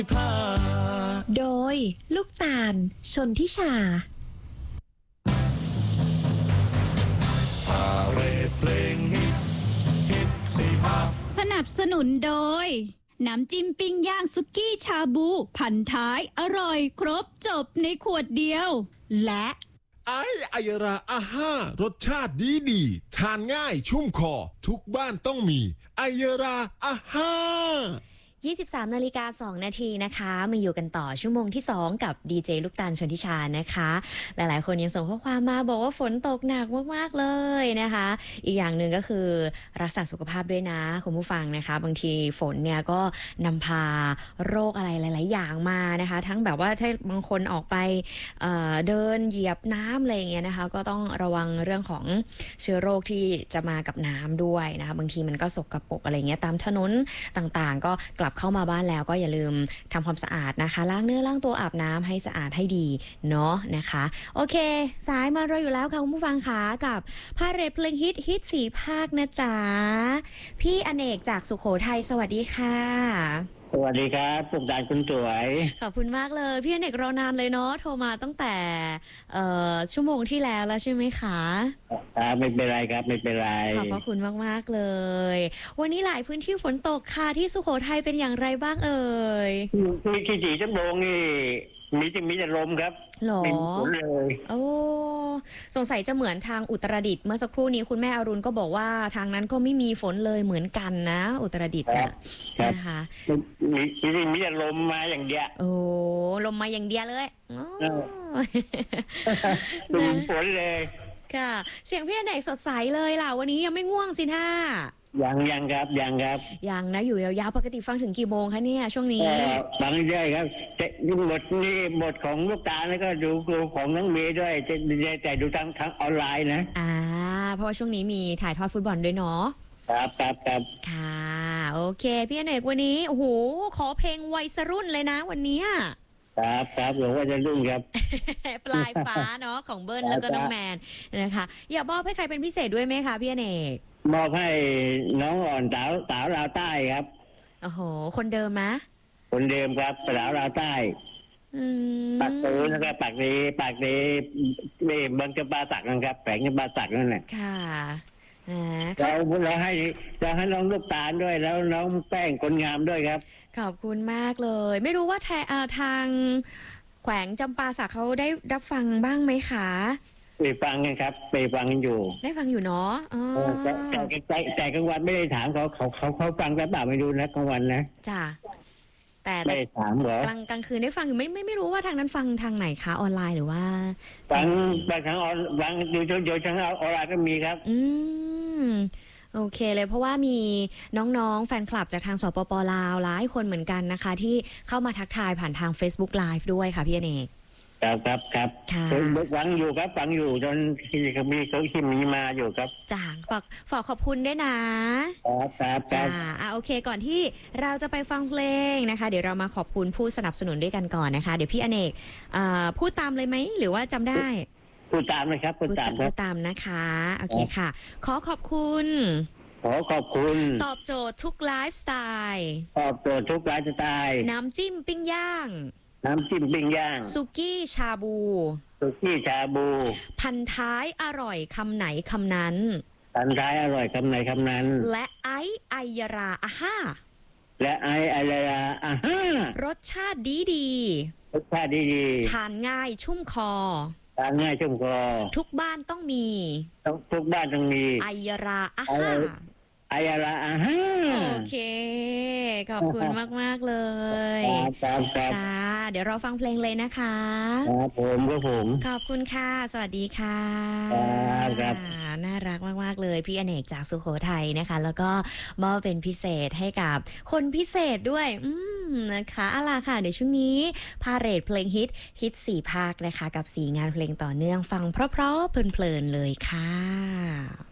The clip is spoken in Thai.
โดยลูกตาลชนทิชาสนับสนุนโดยน้ำจิ้มปิ้งย่างสุกี้ชาบูพันท้ายอร่อยครบจบในขวดเดียวและไอยราอาห้ารสชาติดีทานง่ายชุ่มคอทุกบ้านต้องมีไอยราอาห้า 23 นาฬิกา 2 นาทีนะคะมาอยู่กันต่อชั่วโมงที่ 2 กับดีเจลูกตาลชนทิชานะคะหลายๆคนยังส่งข้อความมาบอกว่าฝนตกหนักมากๆเลยนะคะอีกอย่างหนึ่งก็คือรักษาสุขภาพด้วยนะคุณผู้ฟังนะคะบางทีฝนเนี่ยก็นำพาโรคอะไรหลายๆอย่างมานะคะทั้งแบบว่าถ้าบางคนออกไปเดินเหยียบน้ำอะไรอย่างเงี้ยนะคะก็ต้องระวังเรื่องของเชื้อโรคที่จะมากับน้ำด้วยนะคะบางทีมันก็สกปรกอะไรเงี้ยตามถนนต่างๆก็กลับเข้ามาบ้านแล้วก็อย่าลืมทำความสะอาดนะคะล้างเนื้อล้างตัวอาบน้ำให้สะอาดให้ดีเนาะนะคะโอเคสายมารออยู่แล้วค่ะคุณผู้ฟังค่ะกับพาเหรดเพลงฮิต4 ภาคนะจ๊ะพี่อเนกจากสุโขทัยสวัสดีค่ะสวัสดีครับสุขสันต์คุณสวยขอบคุณมากเลยพี่อเนกรอนานเลยเนาะโทรมาตั้งแต่ชั่วโมงที่แล้วใช่ไหมคะไม่เป็นไรครับไม่เป็นไรขอบพระคุณมากๆเลยวันนี้หลายพื้นที่ฝนตกค่ะที่สุโขทัยเป็นอย่างไรบ้างเอ่ยที่4 ชั่วโมงนี่มีแต่ลมครับหรอไม่มีฝนเลยโอ้สงสัยจะเหมือนทางอุตรดิตถ์เมื่อสักครู่นี้คุณแม่อรุณก็บอกว่าทางนั้นก็ไม่มีฝนเลยเหมือนกันนะอุตรดิตถ์นะคะมีแต่ลมมาอย่างเดียวโอ้ลมมาอย่างเดียวเลยไม่มีฝนเลยค่ะเสียงพี่อเนกสดใสเลยล่ะวันนี้ยังไม่ง่วงสิท่ายังครับยังนะอยู่ยาวๆปกติฟังถึงกี่โมงคะเนี่ยช่วงนี้ฟังเรื่อยครับบทของลูกตาแล้วก็ดูของน้องเมย์ด้วยแต่ดูทางออนไลน์นะเพราะว่าช่วงนี้มีถ่ายทอดฟุตบอลด้วยเนาะครับค่ะโอเคพี่อเนกวันนี้โอ้โหขอเพลงวัยรุ่นเลยนะวันนี้ครับหลวงว่าจะรุ่งครับปลายฟ้าเนาะของเบิ้ลแล้วก็น้องแมนนะคะอยากมอบให้ใครเป็นพิเศษด้วยไหมคะพี่อเนกมอบให้น้องอ่อนสาวลาวใต้ครับโอ้โหคนเดิมไหมคนเดิมครับสาวลาวใต้ปากตูแล้วก็ปากดีนี่บนกระบาสักนะครับแฝงกระบาสักนั่นแหละค่ะเราให้น้องลูกตาลด้วยแล้วน้องแป้งคนงามด้วยครับขอบคุณมากเลยไม่รู้ว่าทางแขวงจำปาสักเขาได้รับฟังบ้างไหมคะไปฟังกันครับไปฟังกันอยู่ได้ฟังอยู่เนาะแต่กลางวันไม่ได้ถามเขาฟังแต่บ่าไม่ดูนะกลางวันนะจ้ะแต่ไม่ถามเหรอกลางคืนได้ฟังอยู่ไม่รู้ว่าทางนั้นฟังทางไหนคะออนไลน์หรือว่าฟังทางฟังดูทางออนไลน์ก็มีครับโอเคเลยเพราะว่ามีน้องๆแฟนคลับจากทางสปป.ลาวหลายคนเหมือนกันนะคะที่เข้ามาทักทายผ่านทาง Facebook Live ด้วยค่ะพี่อเนกครับฟังอยู่ครับฟังอยู่จนมีเขาคิมมีมาอยู่ครับจ้าฝากขอบคุณด้วยนะครับจ้าโอเคก่อนที่เราจะไปฟังเพลงนะคะเดี๋ยวเรามาขอบคุณผู้สนับสนุนด้วยกันก่อนนะคะเดี๋ยวพี่อเนกพูดตามเลยไหมหรือว่าจำได้พูดตามเลยครับพูดตามนะคะโอเคค่ะขอบคุณตอบโจทย์ทุกไลฟ์สไตล์น้ำจิ้มปิ้งย่างสุกี้ชาบูพันท้ายอร่อยคำไหนคำนั้นและไอายราอาห้ารสชาติดีทานง่ายชุ่มคอทุกบ้านต้องมีไอยราอาห้าโอเคขอบคุณมากเลยจ้าเดี๋ยวเราฟังเพลงเลยนะคะผมขอบคุณค่ะสวัสดีค่ะน่ารักมากๆเลยพี่อเนกจากสุโขทัยนะคะแล้วก็มอบเป็นพิเศษให้กับคนพิเศษด้วยนะคะเอาล่ะค่ะเดี๋ยวช่วงนี้พาเหรดเพลงฮิต4 ภาคนะคะกับ4 งานเพลงต่อเนื่องฟังเพราะๆเพลินๆเลยค่ะ